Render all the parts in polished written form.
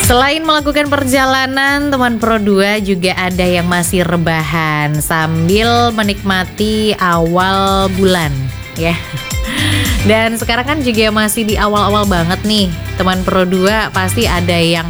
Selain melakukan perjalanan, teman Pro 2 juga ada yang masih rebahan sambil menikmati awal bulan ya. Dan sekarang kan juga masih di awal-awal banget nih, teman Pro 2 pasti ada yang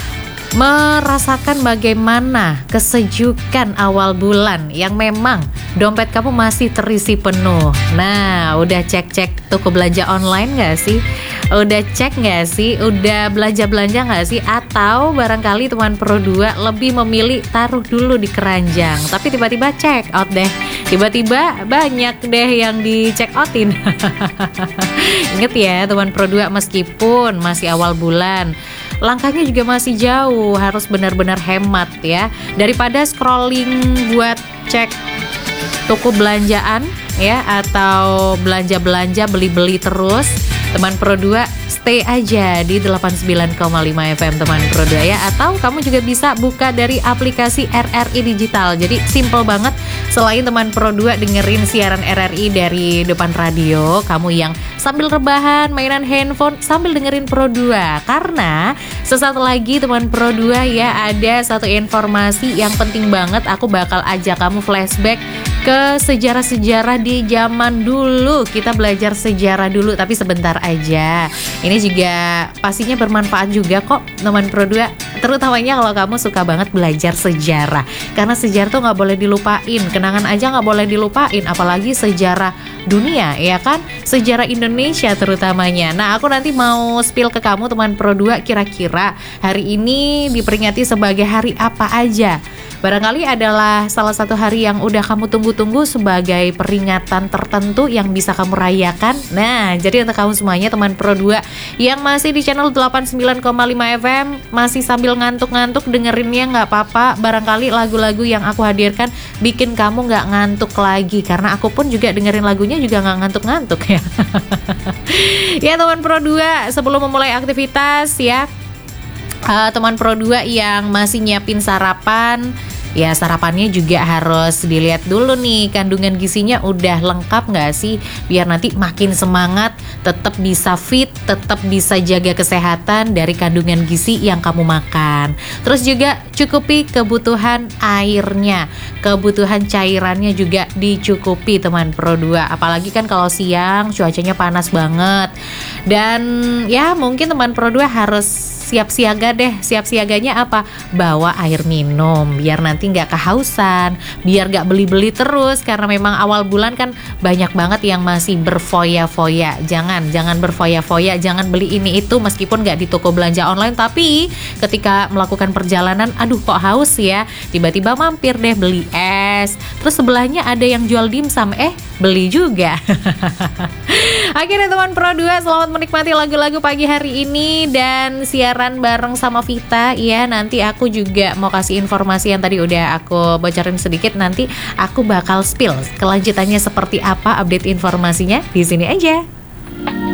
merasakan bagaimana kesejukan awal bulan yang memang dompet kamu masih terisi penuh. Nah, udah cek-cek toko belanja online gak sih? Udah cek gak sih? Udah belanja-belanja gak sih? Atau barangkali teman Pro 2 lebih memilih taruh dulu di keranjang, tapi tiba-tiba check out deh. Tiba-tiba banyak deh yang di check outin. Ingat ya teman Pro 2, meskipun masih awal bulan, langkahnya juga masih jauh, harus benar-benar hemat ya. Daripada scrolling buat cek toko belanjaan ya, atau belanja-belanja beli-beli terus, teman Pro 2 stay aja di 89,5 FM teman Pro 2 ya. Atau kamu juga bisa buka dari aplikasi RRI Digital. Jadi simple banget, selain teman Pro 2 dengerin siaran RRI dari depan radio, kamu yang sambil rebahan, mainan handphone sambil dengerin Pro 2. Karena sesaat lagi teman Pro 2 ya, ada satu informasi yang penting banget. Aku bakal ajak kamu flashback ke sejarah-sejarah di zaman dulu. Kita belajar sejarah dulu, tapi sebentar aja. Ini juga pastinya bermanfaat juga kok teman Pro 2, terutamanya kalau kamu suka banget belajar sejarah. Karena sejarah tuh gak boleh dilupain, kenangan aja gak boleh dilupain, apalagi sejarah dunia ya kan, sejarah Indonesia terutamanya. Nah, aku nanti mau spill ke kamu teman Pro 2, kira-kira hari ini diperingati sebagai hari apa aja. Barangkali adalah salah satu hari yang udah kamu tunggu-tunggu sebagai peringatan tertentu yang bisa kamu rayakan. Nah, jadi untuk kamu semuanya teman Pro 2 yang masih di channel 89,5 FM, masih sambil ngantuk-ngantuk dengerinnya nggak apa-apa. Barangkali lagu-lagu yang aku hadirkan bikin kamu nggak ngantuk lagi, karena aku pun juga dengerin lagunya juga nggak ngantuk-ngantuk ya. Ya teman Pro 2, sebelum memulai aktivitas ya, teman Pro 2 yang masih nyiapin sarapan, ya sarapannya juga harus dilihat dulu nih kandungan gizinya udah lengkap gak sih, biar nanti makin semangat, tetap bisa fit, tetap bisa jaga kesehatan dari kandungan gizi yang kamu makan. Terus juga cukupi kebutuhan airnya, kebutuhan cairannya juga dicukupi teman Pro 2. Apalagi kan kalau siang cuacanya panas banget. Dan ya mungkin teman Pro 2 harus siap siaga deh. Siap siaganya apa? Bawa air minum biar nanti nggak kehausan, biar nggak beli-beli terus, karena memang awal bulan kan banyak banget yang masih berfoya-foya. Jangan berfoya-foya, jangan beli ini itu meskipun nggak di toko belanja online, tapi ketika melakukan perjalanan, aduh kok haus ya, tiba-tiba mampir deh beli es. Terus sebelahnya ada yang jual dimsum, beli juga. Akhirnya teman Pro 2, selamat menikmati lagu-lagu pagi hari ini dan siaran bareng sama Vita ya. Nanti aku juga mau kasih informasi yang tadi udah aku bocorin sedikit. Nanti aku bakal spill kelanjutannya seperti apa, update informasinya di sini aja.